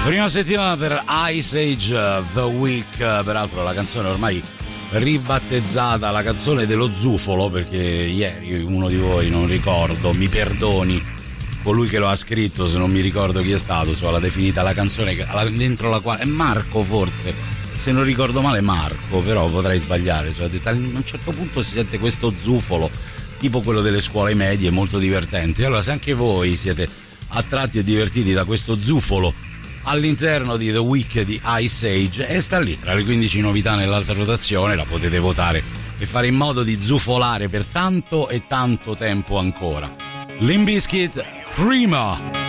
Prima settimana per Ice Age, The Week, peraltro la canzone ormai ribattezzata la canzone dello zufolo, perché ieri uno di voi, non ricordo, mi perdoni, colui che lo ha scritto, se non mi ricordo chi è stato, l'ha definita la canzone dentro la quale è Marco, forse, se non ricordo male Marco, però potrei sbagliare, ha detto, a un certo punto si sente questo zufolo tipo quello delle scuole medie, molto divertente. Allora, se anche voi siete attratti e divertiti da questo zufolo all'interno di The Week di Ice Age, e sta lì tra le 15 novità nell'alta rotazione, la potete votare e fare in modo di zufolare per tanto e tanto tempo ancora. Limp Bizkit, Prima.